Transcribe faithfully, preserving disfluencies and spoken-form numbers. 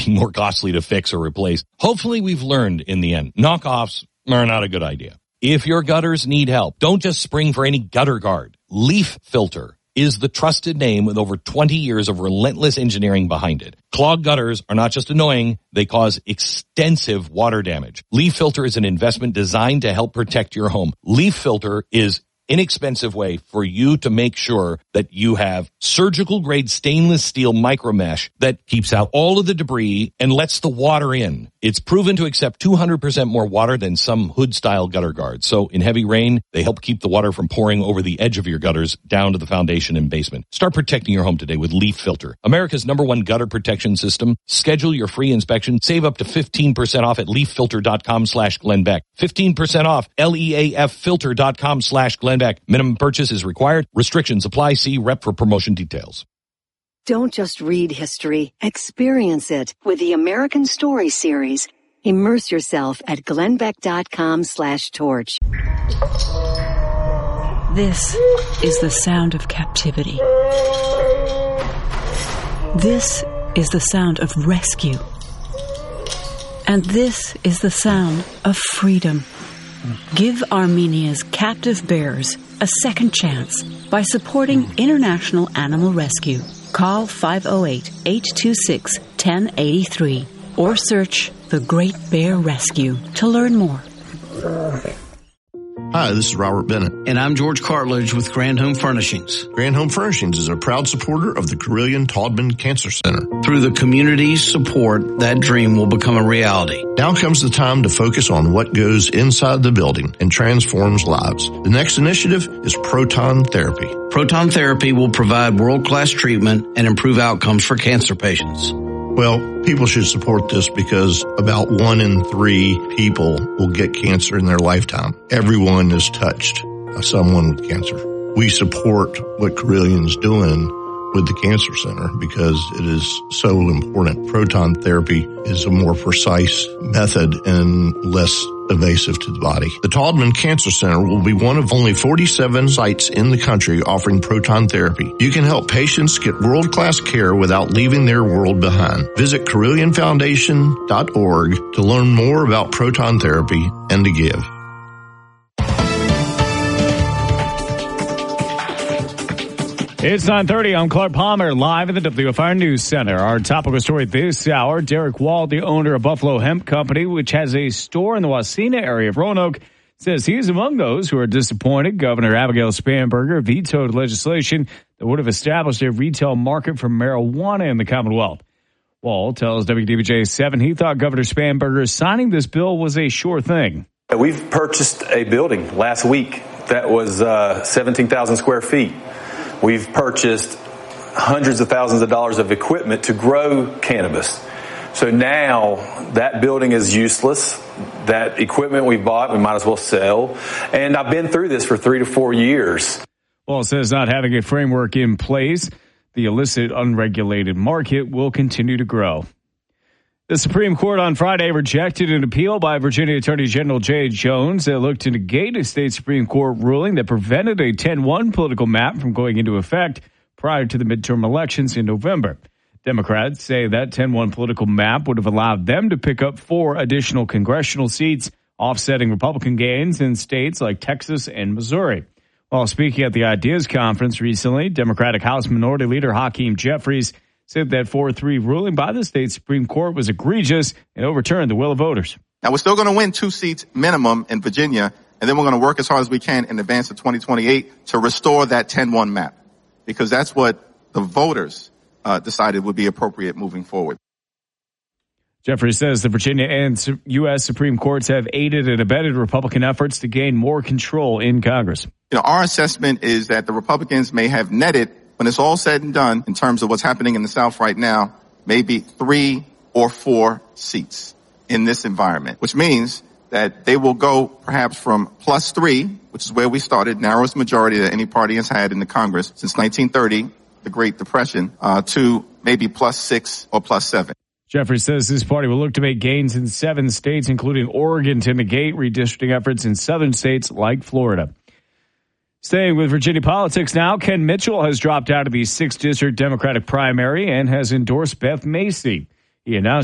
more costly to fix or replace. Hopefully we've learned in the end. Knockoffs are not a good idea. If your gutters need help, don't just spring for any gutter guard. Leaf Filter is the trusted name with over twenty years of relentless engineering behind it. Clogged gutters are not just annoying, they cause extensive water damage. Leaf Filter is an investment designed to help protect your home. Leaf Filter is inexpensive way for you to make sure that you have surgical grade stainless steel micro mesh that keeps out all of the debris and lets the water in. It's proven to accept two hundred percent more water than some hood style gutter guards. So in heavy rain, they help keep the water from pouring over the edge of your gutters down to the foundation and basement. Start protecting your home today with Leaf Filter, America's number one gutter protection system. Schedule your free inspection. Save up to fifteen percent off at leaffilter.com slash Glenn Beck. fifteen percent off, L E A F filter.com slash Glenn Beck. Minimum purchase is required. Restrictions apply. See rep for promotion details. Don't just read history. Experience it with the American Story series. Immerse yourself at glennbeck.com slash torch. This is the sound of captivity. This is the sound of rescue. And this is the sound of freedom. Give Armenia's captive bears a second chance by supporting International Animal Rescue. Call five oh eight, eight two six, one oh eight three or search The Great Bear Rescue to learn more. Hi, this is Robert Bennett. And I'm George Cartledge with Grand Home Furnishings. Grand Home Furnishings is a proud supporter of the Carilion Taubman Cancer Center. Through the community's support, that dream will become a reality. Now comes the time to focus on what goes inside the building and transforms lives. The next initiative is proton therapy. Proton therapy will provide world-class treatment and improve outcomes for cancer patients. Well, people should support this because about one in three people will get cancer in their lifetime. Everyone is touched by someone with cancer. We support what Carillion's doing with the Cancer Center because it is so important. Proton therapy is a more precise method and less invasive to the body. The Taubman Cancer Center will be one of only forty-seven sites in the country offering proton therapy. You can help patients get world-class care without leaving their world behind. Visit Carilion Foundation dot org to learn more about proton therapy and to give. It's nine thirty. I'm Clark Palmer, live in the W F R News Center. Our topical story this hour, Derek Wall, the owner of Buffalo Hemp Company, which has a store in the Wasena area of Roanoke, says he is among those who are disappointed Governor Abigail Spanberger vetoed legislation that would have established a retail market for marijuana in the Commonwealth. Wall tells W D B J seven he thought Governor Spanberger signing this bill was a sure thing. We've purchased a building last week that was uh, seventeen thousand square feet. We've purchased hundreds of thousands of dollars of equipment to grow cannabis. So now that building is useless. That equipment we bought, we might as well sell. And I've been through this for three to four years. Well, it says not having a framework in place, the illicit, unregulated market will continue to grow. The Supreme Court on Friday rejected an appeal by Virginia Attorney General Jay Jones that looked to negate a state Supreme Court ruling that prevented a ten one political map from going into effect prior to the midterm elections in November. Democrats say that ten one political map would have allowed them to pick up four additional congressional seats, offsetting Republican gains in states like Texas and Missouri. While speaking at the Ideas Conference recently, Democratic House Minority Leader Hakeem Jeffries said that four three ruling by the state Supreme Court was egregious and overturned the will of voters. Now, we're still going to win two seats minimum in Virginia, and then we're going to work as hard as we can in advance of twenty twenty-eight to restore that ten one map, because that's what the voters uh, decided would be appropriate moving forward. Jeffries says the Virginia and U S Supreme Courts have aided and abetted Republican efforts to gain more control in Congress. You know, our assessment is that the Republicans may have netted, when it's all said and done, in terms of what's happening in the South right now, maybe three or four seats in this environment, which means that they will go perhaps from plus three, which is where we started, narrowest majority that any party has had in the Congress since nineteen thirty, the Great Depression, uh, to maybe plus six or plus seven. Jeffries says this party will look to make gains in seven states, including Oregon, to negate redistricting efforts in southern states like Florida. Staying with Virginia politics now, Ken Mitchell has dropped out of the sixth District Democratic primary and has endorsed Beth Macy. He announced